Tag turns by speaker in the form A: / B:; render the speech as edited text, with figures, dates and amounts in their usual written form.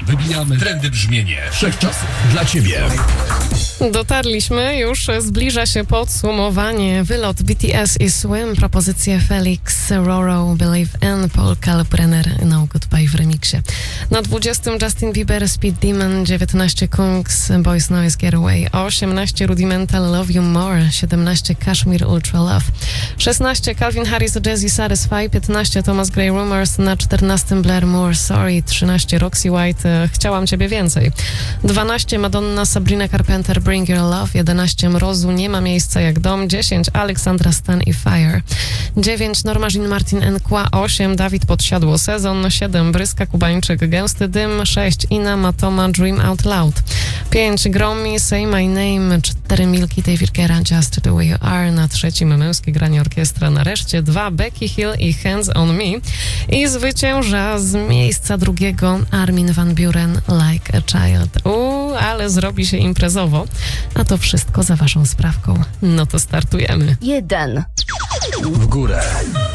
A: Wybijamy trendy brzmienie wszechczasów dla Ciebie.
B: Dotarliśmy, już zbliża się podsumowanie. Wylot BTS i Swim, propozycje Felix, Roro, Believe in, Paul Kalkbrenner, No Goodbye w remiksie. Na 20 Justin Bieber, Speed Demon, 19 Kungs, Boys Noise Getaway, 18 Rudimental, Love You More, 17 Kashmir Ultra Love, 16 Calvin Harris, Jazzy Satisfy, 15 Thomas Gray Rumors, na 14 Blair Moore, Sorry, 13 Roxy White, Chciałam Ciebie Więcej, 12 Madonna, Sabrina Carpenter, Bring Your Love, 11 Mrozu, Nie ma miejsca jak dom, 10 Aleksandra Stan i Fire, 9 Norma Jean Martin Nkła, 8 Dawid Podsiadło Sezon, 7 Bryska Kubańczyk Gęsty Dym, 6 Ina Matoma Dream Out Loud, 5 Gromi Say My Name, 4 Milki Tej Wirkera Just The Way You Are, na 3 Męskie Granie Orkiestra, nareszcie 2 Becky Hill i Hands On Me i zwycięża z miejsca drugiego Armin van Buuren Like a Child. Ale zrobi się imprezowo. A to wszystko za waszą sprawką. No to startujemy.
C: 1.
A: W górę.